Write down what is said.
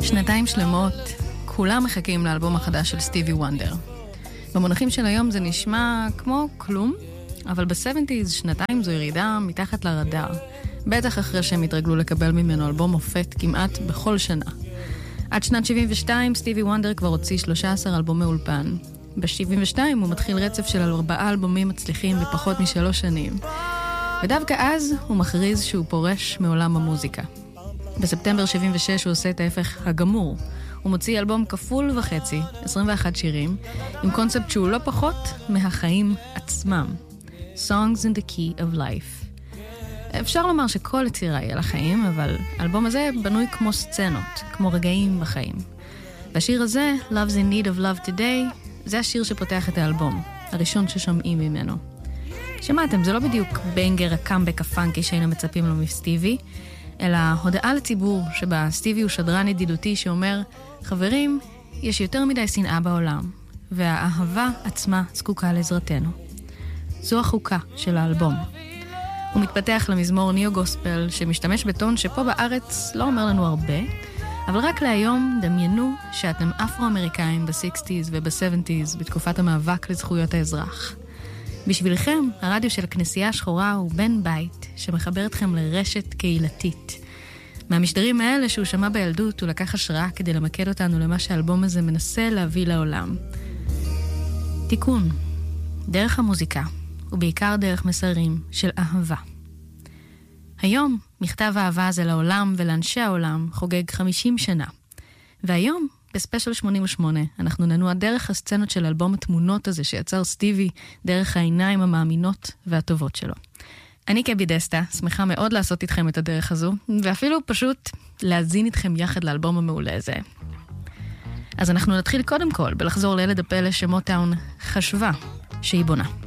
שנתיים שלמות, כולם מחכים לאלבום החדש של סטיבי וונדר. במונחים של היום זה נשמע כמו כלום, אבל ב-70s שנתיים זו ירידה מתחת לרדאר. בטח אחרי שהם התרגלו לקבל ממנו אלבום מופת כמעט בכל שנה. עד שנת 72 סטיבי וונדר כבר הוציא 13 אלבומי אולפן. ב-72 הוא מתחיל רצף של 4 אלבומים מצליחים בפחות מ3 שנים. ודווקא אז הוא מכריז שהוא פורש מעולם המוזיקה. בספטמבר 76 הוא עושה את ההפך הגמור. הוא מוציא אלבום כפול וחצי, 21 שירים, עם קונספט שהוא לא פחות מהחיים עצמם. Songs in the Key of Life. אפשר לומר שכל יצירה היא על החיים, אבל האלבום הזה בנוי כמו סצנות, כמו רגעים בחיים. והשיר הזה, Love's in Need of Love Today, זה השיר שפותח את האלבום, הראשון ששומעים ממנו. שמעתם, זה לא בדיוק בנגר הקאמבק הפאנקי שהיינו מצפים לו מסטיבי, אלא הודעה לציבור שבה סטיבי הוא שדרן ידידותי שאומר, חברים, יש יותר מדי שנאה בעולם, והאהבה עצמה זקוקה לעזרתנו. זו החוקה של האלבום. הוא מתפתח למזמור ניאו גוספל שמשתמש בטון שפה בארץ לא אומר לנו הרבה, אבל רק להיום דמיינו שאתם אפרו-אמריקאים ב-60s וב-70s בתקופת המאבק לזכויות האזרח. בשבילכם, הרדיו של הכנסייה השחורה הוא בן בית שמחבר אתכם לרשת קהילתית. מהמשדרים האלה שהוא שמע בילדות הוא לקח השראה כדי למקד אותנו למה שהאלבום הזה מנסה להביא לעולם. תיקון, דרך המוזיקה, ובעיקר דרך מסרים של אהבה. היום, מכתב האהבה הזה לעולם ולאנשי העולם חוגג 50 שנה. והיום, בספיישל 88, אנחנו ננוע דרך הסצנות של אלבום התמונות הזה שיצר סטיבי, דרך העיניים המאמינות והטובות שלו. אני קבי דסטה, שמחה מאוד לעשות איתכם את הדרך הזו, ואפילו פשוט להזין איתכם יחד לאלבום המעולה הזה. אז אנחנו נתחיל קודם כל בלחזור לילד הפלא שמוטאון חשבה שהיא בונה.